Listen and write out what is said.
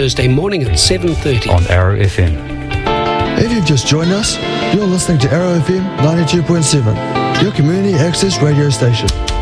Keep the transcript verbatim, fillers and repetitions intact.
Thursday morning at seven thirty on Arrow F M. If you've just joined us, you're listening to Arrow F M ninety-two point seven, your community access radio station.